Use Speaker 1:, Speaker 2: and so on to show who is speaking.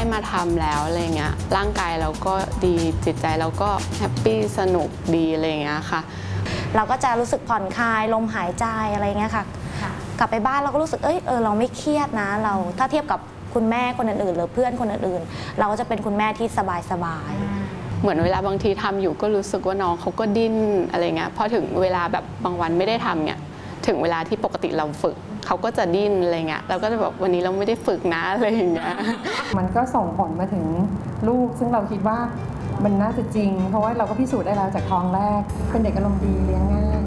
Speaker 1: มาทำแล้วอะไรเงี้ยร่างกายเราก็ดีจิตใจเราก็แฮปปี้สนุกดีอะไรเงี้ยค่ะ
Speaker 2: เราก็จะรู้สึกผ่อนคลายลมหายใจอะไรเงี้ยค่ะกลับไปบ้านเราก็รู้สึกเราไม่เครียดนะเราถ้าเทียบกับคุณแม่คนอื่นๆหรือเพื่อนคนอื่นๆเราก็จะเป็นคุณแม่ที่สบาย
Speaker 1: เหมือนเวลาบางทีทำอยู่ก็รู้สึกว่าน้องเขาก็ดิ้นอะไรเงี้ยพอถึงเวลาแบบบางวันไม่ได้ทำเนี่ยถึงเวลาที่ปกติเราฝึกเขาก็จะดิ้นอะไรเงี้ยเราก็จะแบบวันนี้เราไม่ได้ฝึกนะอะไรอย่างเงี้ย
Speaker 3: มันก็ส่งผลมาถึงลูกซึ่งเราคิดว่ามันน่าจะจริงเพราะว่าเราก็พิสูจน์ได้แล้วจากท้องแรกเป็นเด็กอารมณ์ดีเลี้ยงง่าย